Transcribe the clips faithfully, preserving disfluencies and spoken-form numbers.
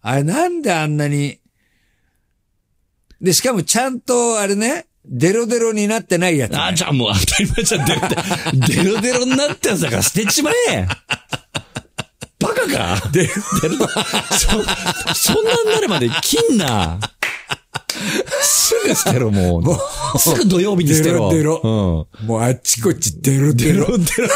あれなんであんなに。で、しかもちゃんと、あれね、デロデロになってないやつ、ね。 あ、じゃあもう当たり前じゃん。デロデロデロになったやつだから捨てちまえ。バカかデロデロ。そ、そんなんなるまで切んな。すぐ捨てろ、もう。もうすぐ土曜日に捨てろ。 デロデロ。うん。もうあっちこっちデロデロ。デロデロ。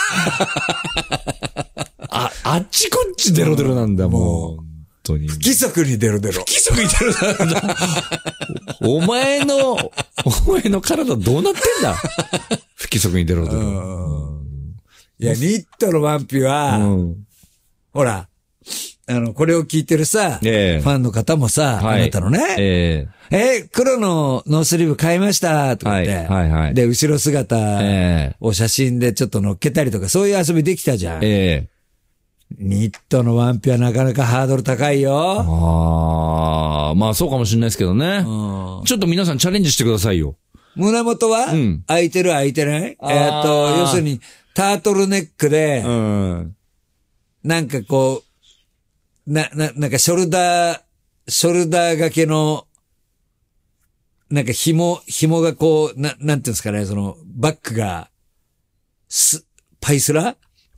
あ、あっちこっちデロデロなんだ、もう。本当に。 不規則にデロデロ。 不規則にデロデロなんだ。お前の、お前の体どうなってんだ不規則にデロデロ。 いや、ニットのワンピは、うん、ほら、あの、これを聞いてるさ、えー、ファンの方もさ、はい、あなたのね、えー、えー、黒のノースリーブ買いましたとか言って、はいはいはい、で、後ろ姿を写真でちょっと乗っけたりとか、そういう遊びできたじゃん。えーニットのワンピはなかなかハードル高いよ。 ああ、まあそうかもしれないですけどね。うん、ちょっと皆さんチャレンジしてくださいよ。 胸元は、うん、開いてる開いてないえっと、要するにタートルネックで、うん、なんかこう、な、な、なんかショルダー、ショルダー掛けの、なんか紐、紐がこう、な、なんていうんですかね、その、バックが、す、パイスラ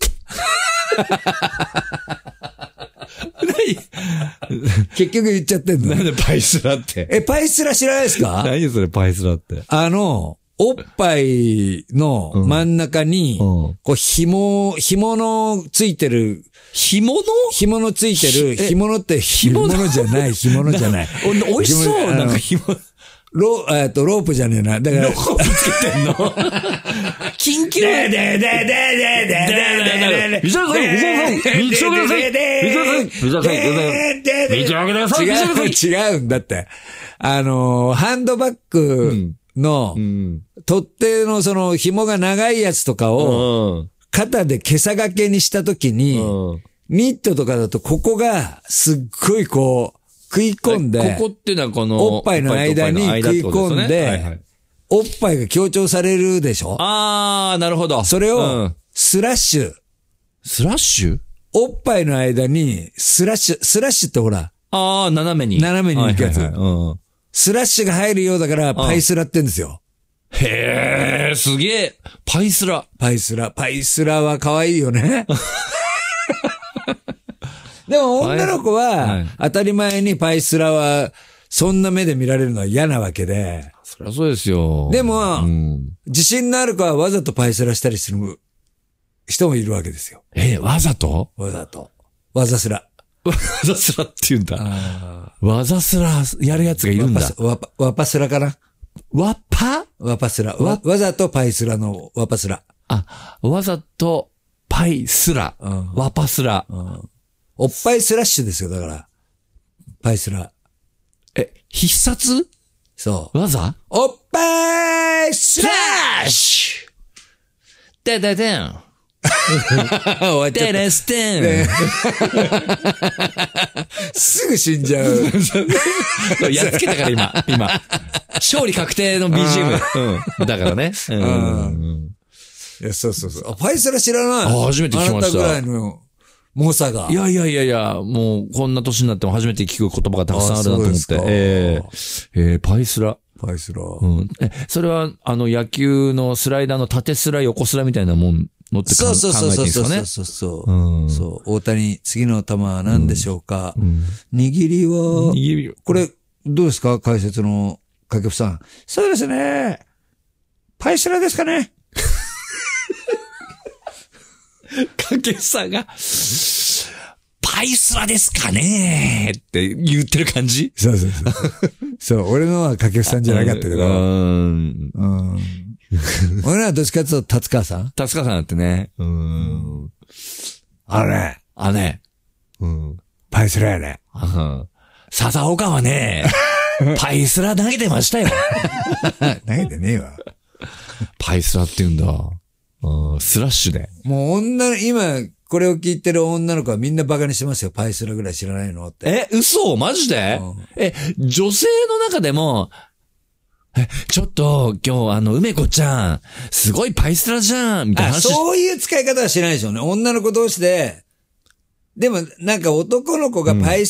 結局言っちゃってんの。 なんでパイスラって。 え、パイスラ知らないですか？ 何それパイスラって。 あの、おっぱいの真ん中に、うん、こう紐、紐のついてる。 紐の紐のついてる。紐のって紐のじゃない、紐のじゃない。 美味しそう、なんか紐。 ロー、えっと、ロープじゃねえな。だから。 ロープつけてんの緊急ででででででででで見せてください見せてください見せてください見せてください違う、違うんだって。あの、ハンドバッグの、取っ手のその紐が長いやつとかを、肩でけさ掛けにしたときに、ニットとかだとここがすっごいこう、食い込んで、 ここってのはこの、 おっぱいの間に食い込んで、はいはい、おっぱいが強調されるでしょ？ あー、なるほど。 それを、スラッシュ、うん。 スラッシュ？ おっぱいの間に、スラッシュ、スラッシュってほら。 あー、斜めに。 斜めに行くやつ、はいはいはいうん。スラッシュが入るようだから、パイスラって言うんですよ。 へー、すげえ。パイスラ。 パイスラ。パイスラは可愛いよね。でも女の子は、当たり前にパイスラは、そんな目で見られるのは嫌なわけで。 そりゃそうですよ。 でも、うん、自信のある子はわざとパイスラしたりする人もいるわけですよ。 え、わざと？ わざと。わざすら。 わざすらって言うんだ。わざすらやるやつがいるんだ。 わぱ、わぱすらかな？ わぱ？ わぱすら。わ、わざとパイスラのわぱすら。 あ、わざとパイスラ。うん、わぱすら。うんおっぱいスラッシュですよ、だから。パイスラ。 え、必殺？ そう。 わざ？ おっぱいスラッシュでででん。 終わっちゃった。 ででステン。 すぐ死んじゃう。 やっつけたから今、今。勝利確定の ビージーエム。うん。だからね。うん。うん、 いや、そうそうそう。あ、パイスラ知らない。 あ、初めて聞きました。 あなたぐらいの。猛者が。 いやいやいやいや、もうこんな年になっても初めて聞く言葉がたくさんあるなと思って。えー、えー、パイスラ。 パイスラ。 うん。え、それはあの野球のスライダーの縦スラ横スラみたいなもんのって考えていいんですかね。そうそうそうそうそう。うん、そう。大谷、次の球は何でしょうか。うんうん、握りは、握りこれ、どうですか解説の掛布さん。そうですね。パイスラですかね。 かけさんが、パイスラですかねって言ってる感じ？ そうそうそう。そう、俺のはかけさんじゃなかったけど。うん。うん。俺のはどっちかっていうと、達川さん達川さんだってね。うん。 あのね。 あね。 うん。パイスラやね。 うん。笹岡はね、パイスラ投げてましたよ。 投げてねえわ。 パイスラって言うんだ。うん、スラッシュで。 もう女の、今、これを聞いてる女の子はみんなバカにしてますよ。パイスラぐらい知らないのって。 え、嘘？マジで？うん、え、女性の中でも、え、ちょっと、今日あの、梅子ちゃん、すごいパイスラじゃんみたいな話。 そういう使い方はしないでしょうね。女の子同士で。でも、なんか男の子がパイスラ